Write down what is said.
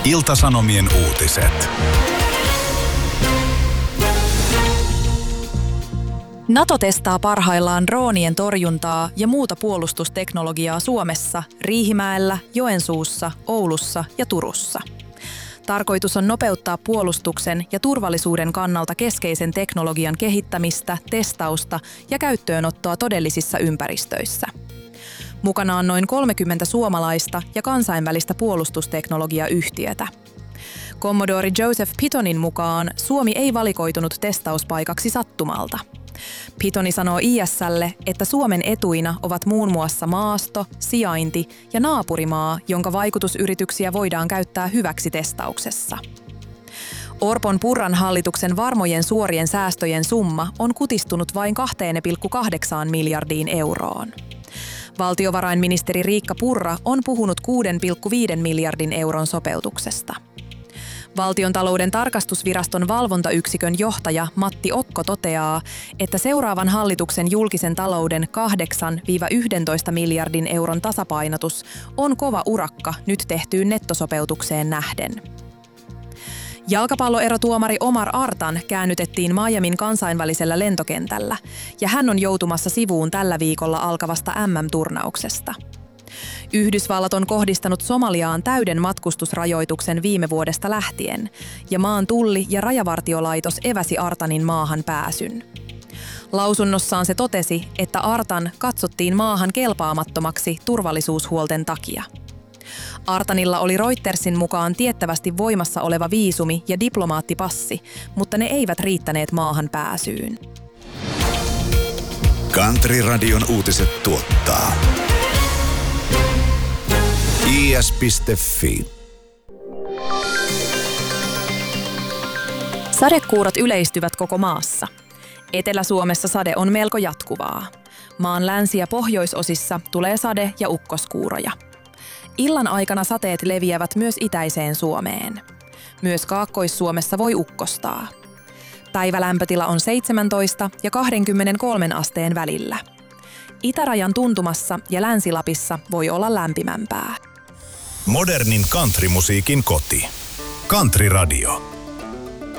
Ilta-Sanomien uutiset. NATO testaa parhaillaan droonien torjuntaa ja muuta puolustusteknologiaa Suomessa, Riihimäellä, Joensuussa, Oulussa ja Turussa. Tarkoitus on nopeuttaa puolustuksen ja turvallisuuden kannalta keskeisen teknologian kehittämistä, testausta ja käyttöönottoa todellisissa ympäristöissä. Mukana on noin 30 suomalaista ja kansainvälistä puolustusteknologiayhtiötä. Commodore Joseph Pittonin mukaan Suomi ei valikoitunut testauspaikaksi sattumalta. Pittoni sanoo IS:lle, että Suomen etuina ovat muun muassa maasto, sijainti ja naapurimaa, jonka vaikutusyrityksiä voidaan käyttää hyväksi testauksessa. Orpon-Purran hallituksen varmojen suorien säästöjen summa on kutistunut vain 2,8 miljardiin euroon. Valtiovarainministeri Riikka Purra on puhunut 6,5 miljardin euron sopeutuksesta. Valtiontalouden tarkastusviraston valvontayksikön johtaja Matti Okko toteaa, että seuraavan hallituksen julkisen talouden 8-11 miljardin euron tasapainotus on kova urakka nyt tehtyyn nettosopeutukseen nähden. Jalkapalloerotuomari Omar Artan käännytettiin Miamin kansainvälisellä lentokentällä, ja hän on joutumassa sivuun tällä viikolla alkavasta MM-turnauksesta. Yhdysvallat on kohdistanut Somaliaan täyden matkustusrajoituksen viime vuodesta lähtien, ja maan tulli- ja rajavartiolaitos eväsi Artanin maahan pääsyn. Lausunnossaan se totesi, että Artan katsottiin maahan kelpaamattomaksi turvallisuushuolten takia. Artanilla oli Reutersin mukaan tiettävästi voimassa oleva viisumi ja diplomaattipassi, mutta ne eivät riittäneet maahan pääsyyn. Country-radion uutiset tuottaa is.fi. Sadekuurat yleistyvät koko maassa. Etelä-Suomessa sade on melko jatkuvaa. Maan länsi- ja pohjoisosissa tulee sade- ja ukkoskuuroja. Illan aikana sateet leviävät myös itäiseen Suomeen. Myös Kaakkois-Suomessa voi ukkostaa. Päivälämpötila on 17 ja 23 asteen välillä. Itärajan tuntumassa ja Länsi-Lapissa voi olla lämpimämpää. Modernin countrymusiikin koti. Country Radio.